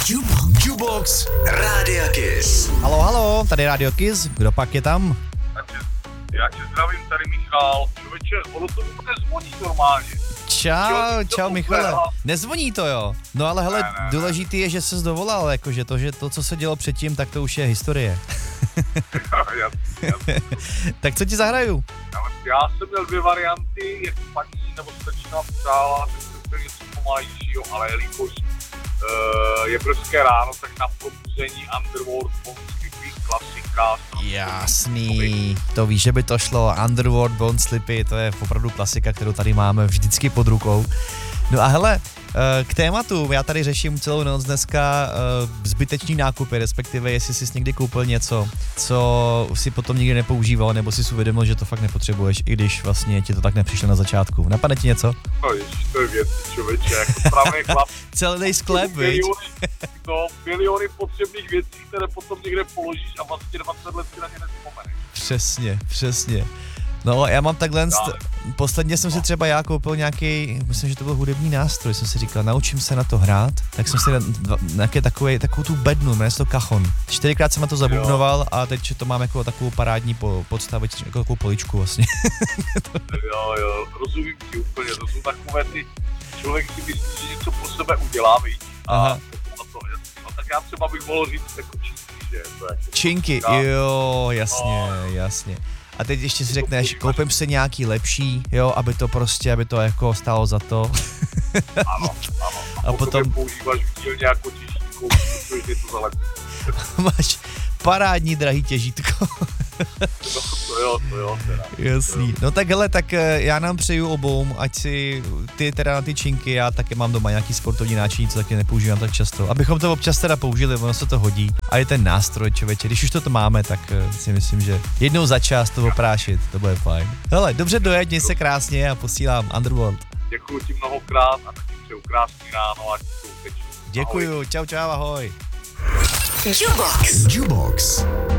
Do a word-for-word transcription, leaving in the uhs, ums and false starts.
Jukebox. Jukebox Rádia Kiss. Halo, halo, tady Radio Kiss, kdo pak je tam? Já tě zdravím, tady Michal. Člověče, ono to vůbec nezvoní normálně. Čau, čau Michale. Nezvoní to, jo? No ale hele, ne, ne, důležitý je, že ses dovolal, jakože to, že to, co se dělo předtím, tak to už je historie. jasný, jasný. Tak co ti zahraju? Ale já jsem měl dvě varianty, jak paní nebo slečna přála, tak jsem chtěl něco pomalejšího, ale jelikož uh, je brzké ráno, tak na probuzení Underworld Bone Sleepy, klasika. Jasný, to víš, že by to šlo. Underworld Bone Sleepy, to je opravdu klasika, kterou tady máme vždycky pod rukou. No a hele, k tématu, já tady řeším celou noc dneska zbytečný nákupy, respektive jestli jsi někdy koupil něco, co si potom nikdy nepoužíval, nebo si si uvědomil, že to fakt nepotřebuješ, i když vlastně ti to tak nepřišlo na začátku. Napadne ti něco? No ježiš, to je věc, člověče, jako pravý chlap. Celý sklep, viď? Miliony, no, miliony potřebných věcí, které potom někde položíš a vlastně dvacet let si na ně nevzpomeneš. Přesně, přesně. No, já mám takhle, st- posledně jsem si třeba já koupil nějaký, myslím, že to byl hudební nástroj, jsem si říkal, naučím se na to hrát, tak jsem si na, nějaké takové, takovou tu bednu, jmenuje se to kachon. Čtyřikrát jsem na to zabubnoval a teď to mám jako takovou parádní po, podstavu, jako takovou poličku vlastně. jo, jo, rozumím ti úplně, to jsou takové ty, člověk si myslí, že něco pro sebe udělá, víš, a, a to, no, tak já třeba bych mohl říct jako činky, že to je. Činky, jo, jasně, jasně. A teď ještě si řekneš, koupím si nějaký lepší, jo, aby to prostě, aby to jako stálo za to. Ano, ano. A, a potom používáš v dílně jako těžítko, protože je to za lepší. Máš parádní drahý těžítko. no, to jo, to jo, teda. Jasný. No tak hele, tak já nám přeju obou, ať si ty teda na ty činky, já taky mám doma nějaký sportovní náčiní, co taky nepoužívám tak často. Abychom to občas teda použili, ono se to hodí. A je ten nástroj, člověče, když už to máme, tak si myslím, že jednou za čas to oprášit, to bude fajn. Hele, dobře dojeď, měj se krásně a posílám Underworld. Děkuji ti mnohokrát a taky přeju krásný ráno a ti to uteč. Děkuju, čau, čau, ahoj. Jukebox. Jukebox.